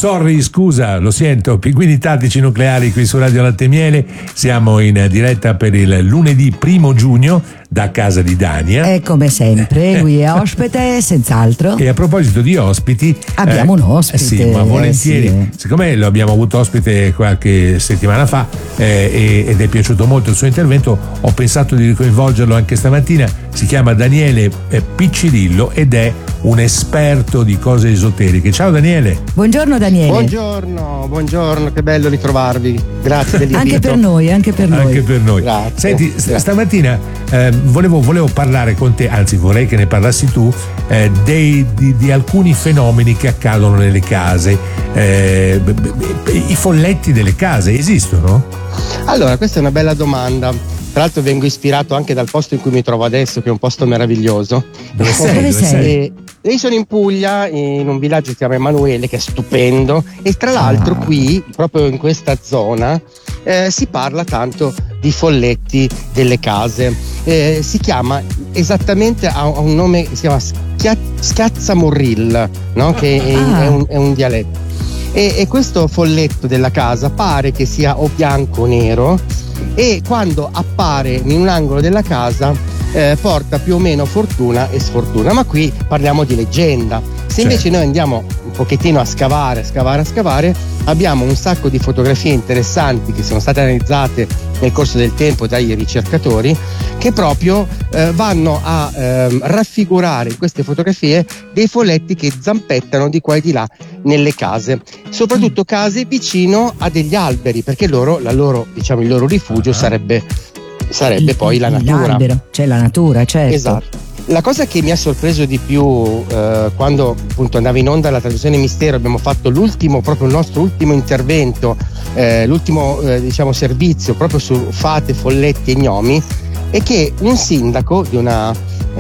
Sorry, scusa, lo sento, Pinguini Tattici Nucleari qui su Radio Latte e Miele. Siamo in diretta per il lunedì 1 giugno da casa di Dania. E come sempre, lui è ospite, senz'altro. E a proposito di ospiti, abbiamo un ospite. Sì, ma volentieri. Sì. Siccome lo abbiamo avuto ospite qualche settimana fa ed è piaciuto molto il suo intervento, ho pensato di coinvolgerlo anche stamattina. Si chiama Daniele Piccirillo ed è un esperto di cose esoteriche. Ciao Daniele. Buongiorno Daniele. Buongiorno, che bello ritrovarvi. Grazie dell'invito. Anche per noi. Anche per noi. Grazie. Senti, Grazie. Stamattina volevo parlare con te, anzi vorrei che ne parlassi tu, di alcuni fenomeni che accadono nelle case. I folletti delle case esistono? Allora, questa è una bella domanda. Tra l'altro vengo ispirato anche dal posto in cui mi trovo adesso, che è un posto meraviglioso. Dove sei? Io sono in Puglia, in un villaggio che si chiama Emanuele, che è stupendo, e tra l'altro qui, proprio in questa zona, si parla tanto di folletti delle case. Si chiama esattamente, ha un nome, si chiama Schiazzamurrill, no? Che è un dialetto. E questo folletto della casa pare che sia o bianco o nero, e quando appare in un angolo della casa porta più o meno fortuna e sfortuna, ma qui parliamo di leggenda. Se invece noi andiamo un pochettino a scavare, abbiamo un sacco di fotografie interessanti che sono state analizzate nel corso del tempo dai ricercatori, che proprio vanno a raffigurare in queste fotografie dei folletti che zampettano di qua e di là nelle case, soprattutto case vicino a degli alberi, perché il loro rifugio sarebbe poi la natura. L'albero, cioè la natura, certo. Esatto. La cosa che mi ha sorpreso di più quando appunto andava in onda la trasmissione Mistero, abbiamo fatto il nostro ultimo intervento, l'ultimo servizio proprio su fate, folletti e gnomi, è che un sindaco di una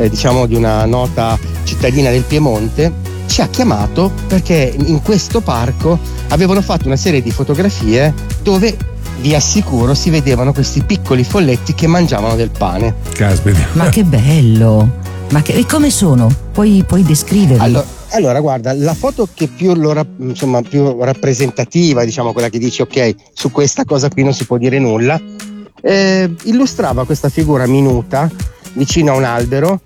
nota cittadina del Piemonte ci ha chiamato perché in questo parco avevano fatto una serie di fotografie dove, vi assicuro, si vedevano questi piccoli folletti che mangiavano del pane. Caspita. Ma che bello! E come sono? Puoi descriverli? Allora, guarda, la foto che più rappresentativa, quella che dici ok, su questa cosa qui non si può dire nulla, illustrava questa figura minuta vicino a un albero,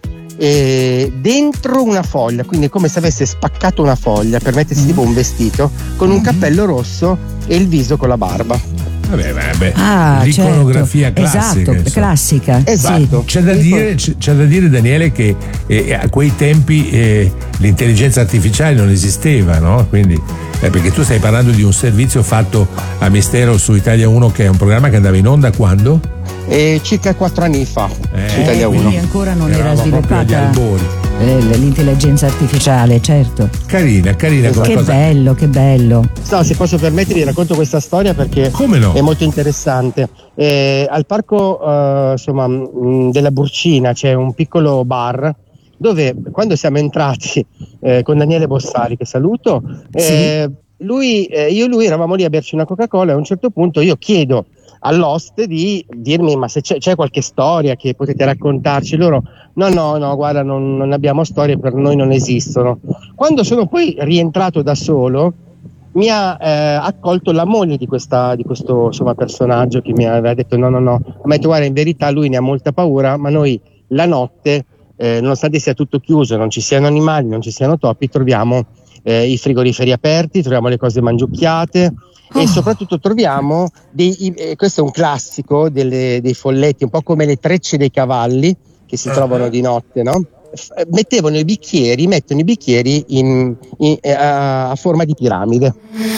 dentro una foglia, quindi come se avesse spaccato una foglia per mettersi tipo un vestito, con un cappello rosso e il viso con la barba. Vabbè. L'iconografia classica. Esatto, classica. Esatto. C'è da dire, Daniele, che a quei tempi l'intelligenza artificiale non esisteva, no? Quindi perché tu stai parlando di un servizio fatto a Mistero su Italia 1, che è un programma che andava in onda quando? Circa 4 anni fa su Italia 1. Quindi ancora non era agli sviluppata albori. L'intelligenza artificiale, certo. Carina Esatto. Che bello. No, se posso permettere, racconto questa storia perché come no? È molto interessante. Al parco della Burcina c'è un piccolo bar dove, quando siamo entrati con Daniele Bossari, che saluto, io e lui eravamo lì a berci una Coca-Cola, e a un certo punto io chiedo all'oste di dirmi ma se c'è qualche storia che potete raccontarci. Loro no, guarda, non abbiamo storie, per noi non esistono. Quando sono poi rientrato da solo, mi ha accolto la moglie di questo personaggio, che mi aveva detto no, mi ha detto guarda, in verità lui ne ha molta paura, ma noi la notte, nonostante sia tutto chiuso, non ci siano animali, non ci siano topi, troviamo i frigoriferi aperti, troviamo le cose mangiucchiate, e soprattutto troviamo questo è un classico dei folletti, un po' come le trecce dei cavalli che si trovano di notte, no? Mettono i bicchieri a forma di piramide.